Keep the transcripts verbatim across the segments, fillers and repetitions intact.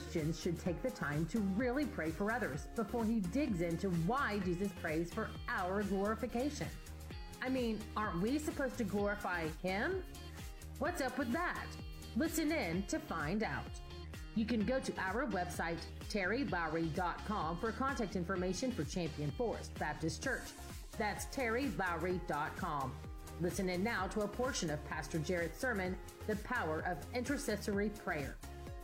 Christians should take the time to really pray for others before he digs into why Jesus prays for our glorification. I mean, aren't we supposed to glorify him? What's up with that? Listen in to find out. You can go to our website, terry lowry dot com, for contact information for Champion Forest Baptist Church. That's terry lowry dot com. Listen in now to a portion of Pastor Jarrett's sermon, The Power of Intercessory Prayer.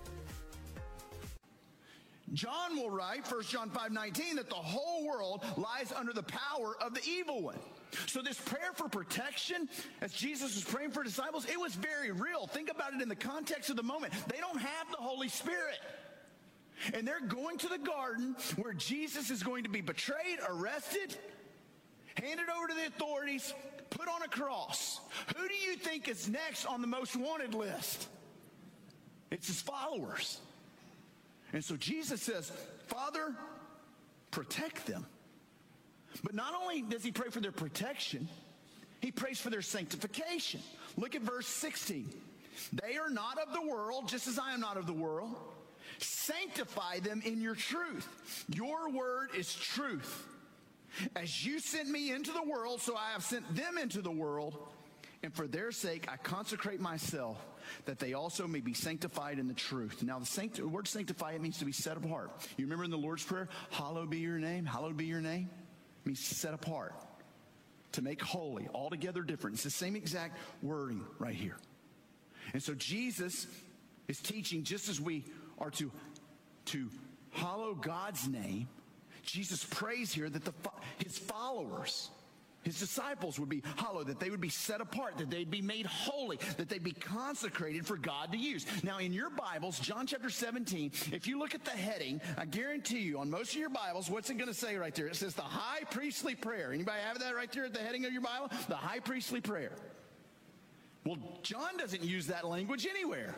John will write, First John five nineteen, that the whole world lies under the power of the evil one. So this prayer for protection, as Jesus was praying for disciples, it was very real. Think about it in the context of the moment. They don't have the Holy Spirit. And they're going to the garden where Jesus is going to be betrayed, arrested, handed over to the authorities, put on a cross. Who do you think is next on the most wanted list? It's his followers. And so Jesus says, Father, protect them. But not only does he pray for their protection, he prays for their sanctification. Look at verse sixteen. They are not of the world, just as I am not of the world. Sanctify them in your truth. Your word is truth. As you sent me into the world, so I have sent them into the world. And for their sake, I consecrate myself, that they also may be sanctified in the truth. Now, the, sanct- the word sanctify, it means to be set apart. You remember in the Lord's Prayer, hallowed be your name, hallowed be your name? It means set apart, to make holy, altogether different. It's the same exact wording right here. And so Jesus is teaching, just as we are to, to hallow God's name, Jesus prays here that the, his followers, his disciples would be hallowed, that they would be set apart, that they'd be made holy, that they'd be consecrated for God to use. Now, in your Bibles, John chapter seventeen, if you look at the heading, I guarantee you, on most of your Bibles, what's it going to say right there? It says the high priestly prayer. Anybody have that right there at the heading of your Bible? The high priestly prayer. Well, John doesn't use that language anywhere.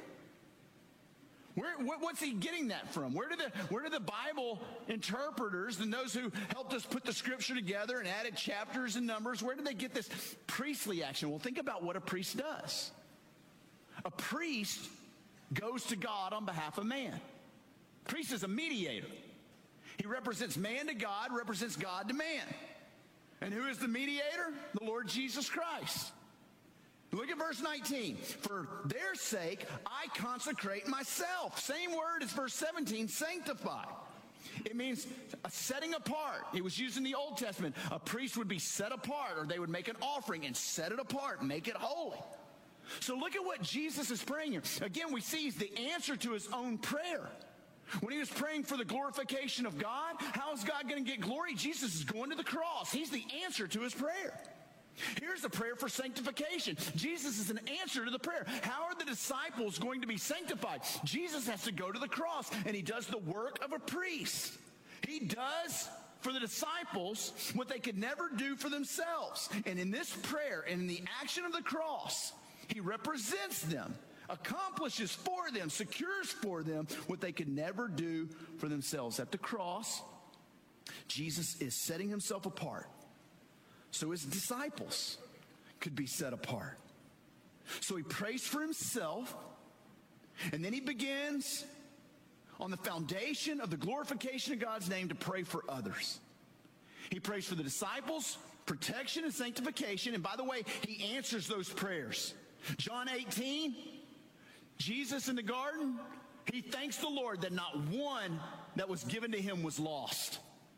Where, what's he getting that from? Where did the where did the Bible interpreters and those who helped us put the scripture together and added chapters and numbers, where did they get this priestly action? Well, think about what a priest does. A priest goes to God on behalf of man. A priest is a mediator. He represents man to God, represents God to man. And who is the mediator? The Lord Jesus Christ. Look at verse nineteen. For their sake, I consecrate myself. Same word as verse seventeen, sanctify. It means a setting apart. It was used in the Old Testament. A priest would be set apart, or they would make an offering and set it apart, make it holy. So look at what Jesus is praying here. Again, we see he's the answer to his own prayer. When he was praying for the glorification of God, how is God going to get glory? Jesus is going to the cross. He's the answer to his prayer. Here's the prayer for sanctification. Jesus is an answer to the prayer. How are the disciples going to be sanctified? Jesus has to go to the cross, and he does the work of a priest. He does for the disciples what they could never do for themselves. And in this prayer and in the action of the cross, he represents them, accomplishes for them, secures for them what they could never do for themselves. At the cross, Jesus is setting himself apart so his disciples could be set apart. So he prays for himself, and then he begins on the foundation of the glorification of God's name to pray for others. He prays for the disciples, protection and sanctification, and by the way, he answers those prayers. John eighteen, Jesus in the garden, he thanks the Lord that not one that was given to him was lost.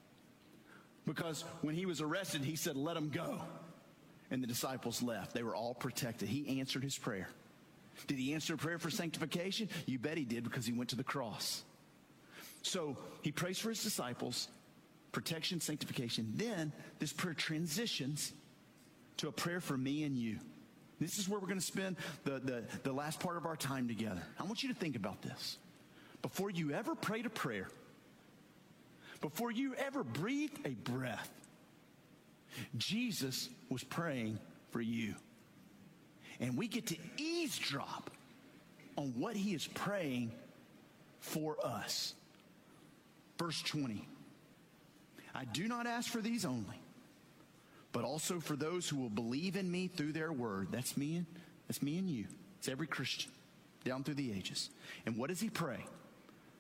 Because when he was arrested, he said, let them go. And the disciples left. They were all protected. He answered his prayer. Did he answer a prayer for sanctification? You bet he did, because he went to the cross. So he prays for his disciples, protection, sanctification. Then this prayer transitions to a prayer for me and you. This is where we're going to spend the, the, the last part of our time together. I want you to think about this. Before you ever prayed a prayer, before you ever breathed a breath, Jesus was praying for you. And we get to eavesdrop on what he is praying for us. Verse twenty. I do not ask for these only, but also for those who will believe in me through their word. That's me and, that's me and you. It's every Christian down through the ages. And what does he pray?